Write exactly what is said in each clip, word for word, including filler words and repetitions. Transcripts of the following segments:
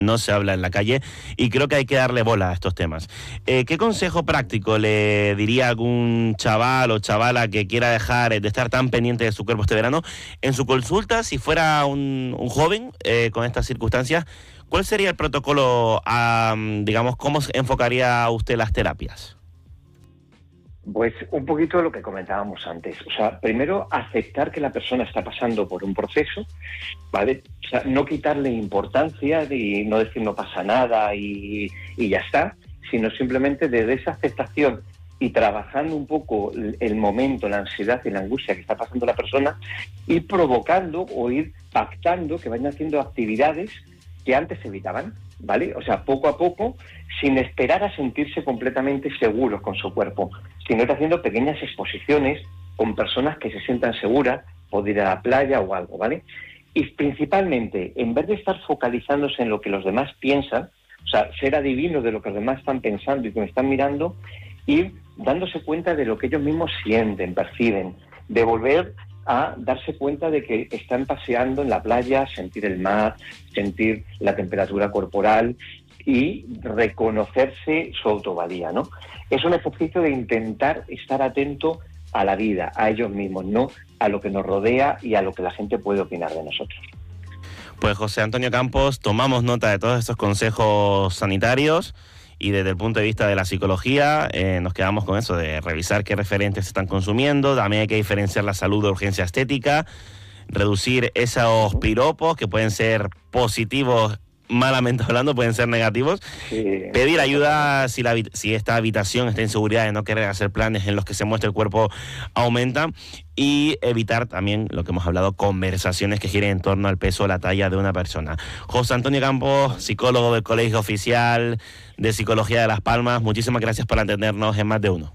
no se habla en la calle, y creo que hay que darle bola a estos temas. Eh, ¿Qué consejo práctico le diría a algún chaval o chavala que quiera dejar de estar tan pendiente de su cuerpo este verano? En su consulta, si fuera un, un joven eh, con estas circunstancias, ¿cuál sería el protocolo, a, digamos, cómo enfocaría usted las terapias? Pues un poquito lo que comentábamos antes. O sea, primero aceptar que la persona está pasando por un proceso, ¿vale? O sea, no quitarle importancia y no decir no pasa nada y, y ya está, sino simplemente desde esa aceptación y trabajando un poco el momento, la ansiedad y la angustia que está pasando la persona, ir provocando o ir pactando que vayan haciendo actividades que antes se evitaban, ¿vale? O sea, poco a poco, sin esperar a sentirse completamente seguros con su cuerpo, sino ir haciendo pequeñas exposiciones con personas que se sientan seguras, poder ir a la playa o algo, ¿vale? Y principalmente, en vez de estar focalizándose en lo que los demás piensan, o sea, ser adivino de lo que los demás están pensando y que me están mirando, ir dándose cuenta de lo que ellos mismos sienten, perciben, de volver a darse cuenta de que están paseando en la playa, sentir el mar, sentir la temperatura corporal y reconocerse su autovalía, ¿no? Es un ejercicio de intentar estar atento a la vida, a ellos mismos, no a lo que nos rodea y a lo que la gente puede opinar de nosotros. Pues José Antonio Campos, tomamos nota de todos estos consejos sanitarios y desde el punto de vista de la psicología eh, nos quedamos con eso de revisar qué referentes se están consumiendo. También hay que diferenciar la salud de urgencia estética, reducir esos piropos que pueden ser positivos, malamente hablando, pueden ser negativos. Sí. Pedir ayuda si, la, si esta habitación está en seguridad de no querer hacer planes en los que se muestra el cuerpo aumenta, y evitar también lo que hemos hablado, conversaciones que giren en torno al peso o la talla de una persona. José Antonio Campos, psicólogo del Colegio Oficial de Psicología de Las Palmas, muchísimas gracias por atendernos en Más de Uno.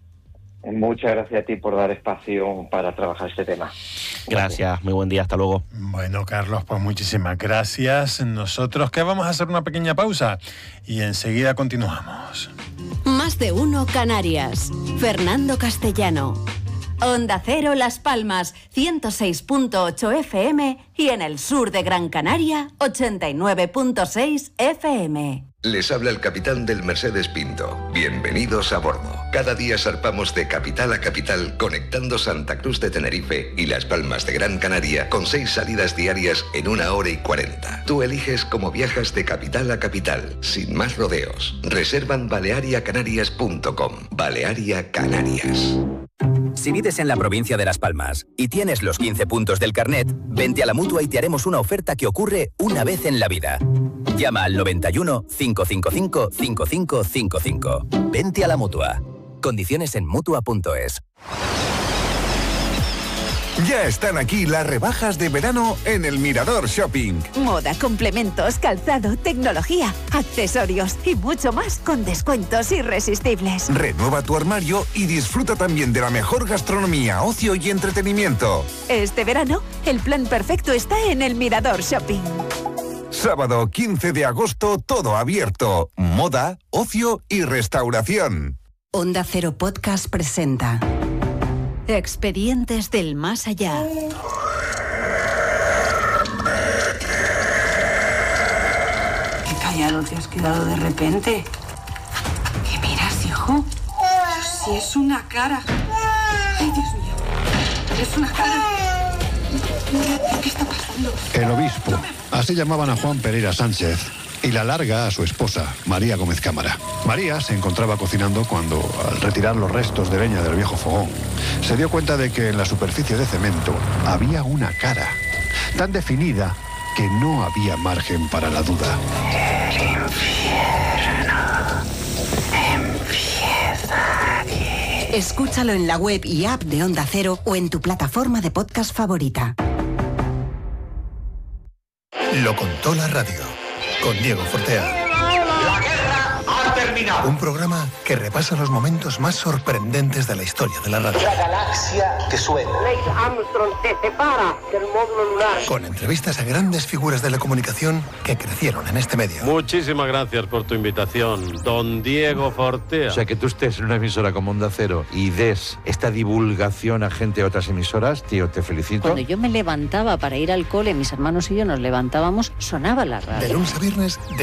Muchas gracias a ti por dar espacio para trabajar este tema. Gracias, muy buen día, hasta luego. Bueno, Carlos, pues muchísimas gracias. Nosotros que vamos a hacer una pequeña pausa y enseguida continuamos. Más de Uno Canarias. Fernando Castellano. Onda Cero Las Palmas, ciento seis punto ocho F M y en el sur de Gran Canaria, ochenta y nueve punto seis F M. Les habla el capitán del Mercedes Pinto. Bienvenidos a bordo. Cada día zarpamos de capital a capital, conectando Santa Cruz de Tenerife y Las Palmas de Gran Canaria con seis salidas diarias en una hora y cuarenta. Tú eliges cómo viajas de capital a capital, sin más rodeos. Reserva en balearia canarias punto com. Balearia Canarias. Si vives en la provincia de Las Palmas y tienes los quince puntos del carnet, vente a la Mutua y te haremos una oferta que ocurre una vez en la vida. Llama al noventa y uno, cinco cinco cinco, cinco cinco cinco cinco. Vente a la Mutua. Condiciones en mutua punto es. Ya están aquí las rebajas de verano en el Mirador Shopping. Moda, complementos, calzado, tecnología, accesorios y mucho más con descuentos irresistibles. Renueva tu armario y disfruta también de la mejor gastronomía, ocio y entretenimiento. Este verano, el plan perfecto está en el Mirador Shopping. Sábado quince de agosto, todo abierto. Moda, ocio y restauración. Onda Cero Podcast presenta Expedientes del Más Allá. Qué callado te has quedado de repente. ¿Qué miras, hijo? Si es una cara. Ay, Dios mío. Es una cara. ¿Qué está pasando? El obispo. Así llamaban a Juan Pereira Sánchez. Y la larga a su esposa, María Gómez Cámara. María se encontraba cocinando cuando, al retirar los restos de leña del viejo fogón, se dio cuenta de que en la superficie de cemento había una cara, tan definida que no había margen para la duda. El infierno empieza aquí. Escúchalo en la web y app de Onda Cero o en tu plataforma de podcast favorita. Lo contó la radio. Con Diego Fortea. La guerra ha terminado. terminado. Un programa que repasa los momentos más sorprendentes de la historia de la radio. La galaxia que suena. Neil Armstrong se separa del módulo lunar. Con entrevistas a grandes figuras de la comunicación que crecieron en este medio. Muchísimas gracias por tu invitación, don Diego Fortea. O sea, que tú estés en una emisora como Onda Cero y des esta divulgación a gente de otras emisoras, tío, te felicito. Cuando yo me levantaba para ir al cole, mis hermanos y yo nos levantábamos, sonaba la radio. De lunes a viernes, de